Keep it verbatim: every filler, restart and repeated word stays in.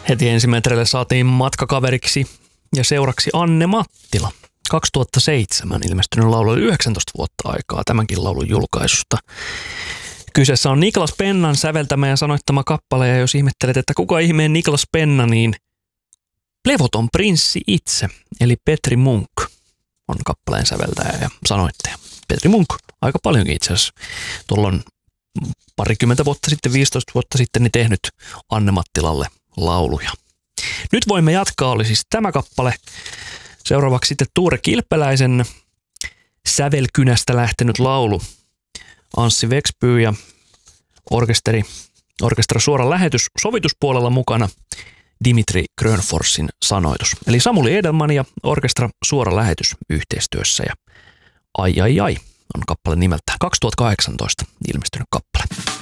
Heti ensimetreille saatiin matkakaveriksi ja seuraksi Anne Mattila. kaksituhattaseitsemän ilmestynyt laulu, oli yhdeksäntoista vuotta aikaa tämänkin laulun julkaisusta. Kyseessä on Niklas Pennan säveltämä ja sanoittama kappale, ja jos ihmettelet, että kuka ihmeen Niklas Penna, niin levoton prinssi itse, eli Petri Munk on kappaleen säveltäjä ja sanoittaja. Petri Munk, aika paljonkin itse asiassa. Tuolla on parikymmentä vuotta sitten, viisitoista vuotta sitten, niin tehnyt Anne Mattilalle lauluja. Nyt voimme jatkaa, oli siis tämä kappale. Seuraavaksi sitten Tuure Kilpeläisen sävelkynästä lähtenyt laulu. Anssi Vekspyy ja orkesteri, orkestra Suora Lähetys sovituspuolella mukana Dimitri Grönforsin sanoitus. Eli Samuli Edelman ja orkestra Suora Lähetys yhteistyössä ja Ai ai ai on kappale nimeltään kaksituhattakahdeksantoista ilmestynyt kappale.